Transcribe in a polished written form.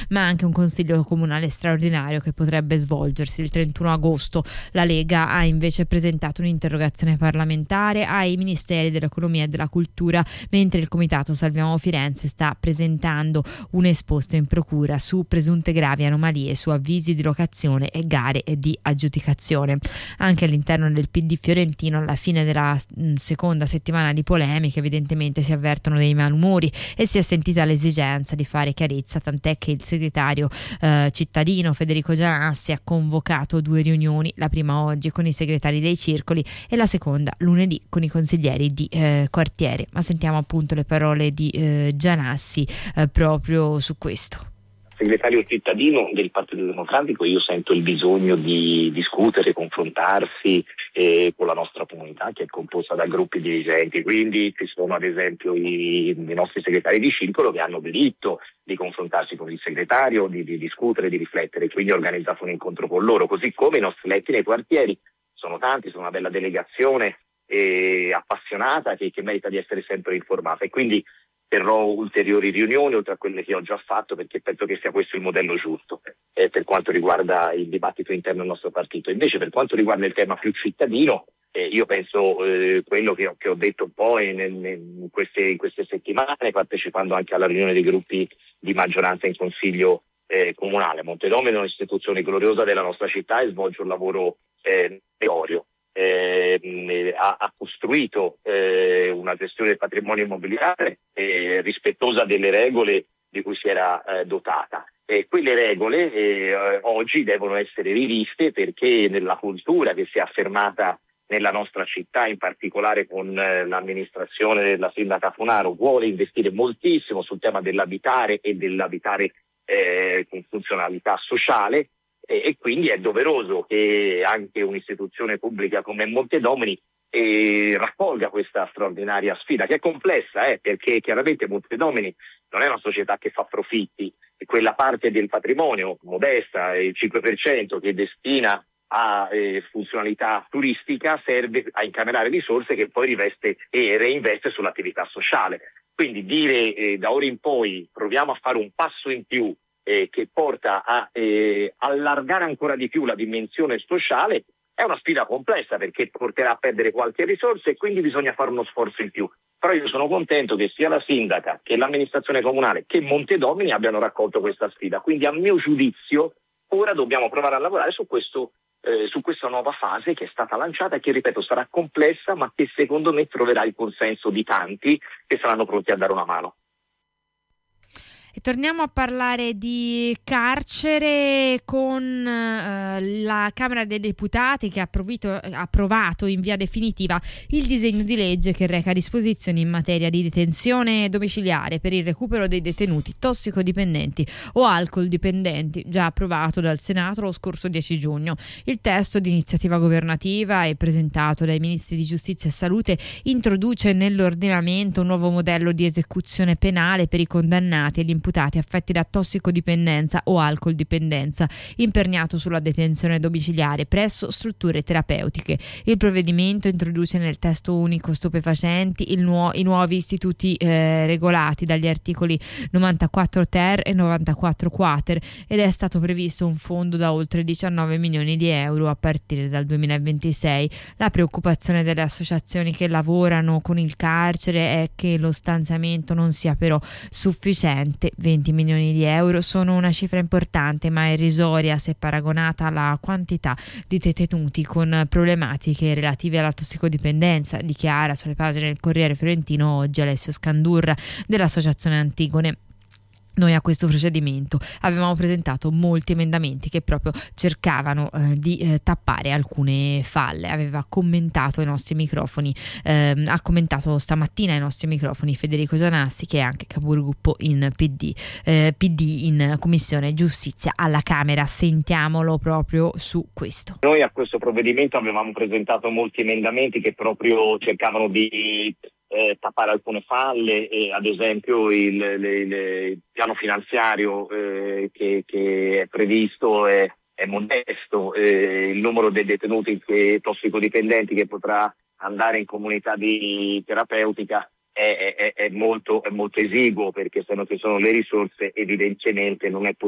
ma anche un consiglio comunale straordinario che potrebbe svolgersi il 31 agosto. La Lega ha invece presentato un'interrogazione parlamentare ai ministeri dell'economia e della cultura, mentre il comitato Salviamo Firenze sta presentando un esposto in procura su presunte gravi anomalie su avvisi di locazione e gare di aggiudicazione. Anche all'interno del PD fiorentino, alla fine della seconda settimana di polemiche, evidentemente si avvertono dei malumori e si è sentita l'esigenza di fare chiarezza, tant'è che il segretario cittadino Federico Gianassi ha convocato 2 riunioni, la prima oggi con i segretari dei circoli e la seconda lunedì con i consiglieri di quartiere. Ma sentiamo appunto le parole di Gianassi proprio su questo. Segretario cittadino del Partito Democratico, io sento il bisogno di discutere, confrontarsi con la nostra comunità che è composta da gruppi dirigenti, quindi ci sono ad esempio i nostri segretari di circolo che hanno diritto di confrontarsi con il segretario, di discutere, di riflettere, quindi ho organizzato un incontro con loro, così come i nostri eletti nei quartieri, sono tanti, sono una bella delegazione appassionata che merita di essere sempre informata e quindi terrò ulteriori riunioni oltre a quelle che ho già fatto perché penso che sia questo il modello giusto per quanto riguarda il dibattito interno del nostro partito. Invece per quanto riguarda il tema più cittadino, io penso quello che ho detto un po' in queste settimane, partecipando anche alla riunione dei gruppi di maggioranza in consiglio comunale. Montedomino è un'istituzione gloriosa della nostra città e svolge un lavoro teorico. Ha costruito una gestione del patrimonio immobiliare rispettosa delle regole di cui si era dotata. Quelle regole oggi devono essere riviste perché nella cultura che si è affermata nella nostra città, in particolare con l'amministrazione della sindaca Funaro, vuole investire moltissimo sul tema dell'abitare e dell'abitare con funzionalità sociale. E quindi è doveroso che anche un'istituzione pubblica come Montedomini raccolga questa straordinaria sfida che è complessa perché chiaramente Montedomini non è una società che fa profitti e quella parte del patrimonio modesta, il 5% che destina a funzionalità turistica serve a incamerare risorse che poi riveste e reinveste sull'attività sociale. Quindi dire da ora in poi proviamo a fare un passo in più che porta a allargare ancora di più la dimensione sociale è una sfida complessa perché porterà a perdere qualche risorsa e quindi bisogna fare uno sforzo in più. Però io sono contento che sia la sindaca che l'amministrazione comunale che Montedomini abbiano raccolto questa sfida. Quindi a mio giudizio ora dobbiamo provare a lavorare su questa nuova fase che è stata lanciata e che, ripeto, sarà complessa ma che secondo me troverà il consenso di tanti che saranno pronti a dare una mano. E torniamo a parlare di carcere con la Camera dei Deputati che ha approvato in via definitiva il disegno di legge che reca disposizioni in materia di detenzione domiciliare per il recupero dei detenuti tossicodipendenti o alcol dipendenti, già approvato dal Senato lo scorso 10 giugno. Il testo di iniziativa governativa e presentato dai ministri di Giustizia e Salute introduce nell'ordinamento un nuovo modello di esecuzione penale per i condannati e gli imputati affetti da tossicodipendenza o alcol dipendenza, imperniato sulla detenzione domiciliare presso strutture terapeutiche. Il provvedimento introduce nel testo unico stupefacenti i nuovi istituti regolati dagli articoli 94 ter e 94 quater ed è stato previsto un fondo da oltre 19 milioni di euro a partire dal 2026. La preoccupazione delle associazioni che lavorano con il carcere è che lo stanziamento non sia però sufficiente. 20 milioni di euro sono una cifra importante ma irrisoria se paragonata alla quantità di detenuti con problematiche relative alla tossicodipendenza, dichiara sulle pagine del Corriere Fiorentino oggi Alessio Scandurra dell'Associazione Antigone. Noi a questo procedimento avevamo presentato molti emendamenti che proprio cercavano di tappare alcune falle. Aveva commentato ai nostri microfoni, ha commentato stamattina ai nostri microfoni Federico Gianassi, che è anche capogruppo in PD in Commissione Giustizia alla Camera. Sentiamolo proprio su questo. Noi a questo provvedimento avevamo presentato molti emendamenti che proprio cercavano di tappare alcune falle, ad esempio il piano finanziario che è previsto è modesto, il numero dei detenuti tossicodipendenti che potrà andare in comunità di terapeutica è molto esiguo, perché se non ci sono le risorse evidentemente non è possibile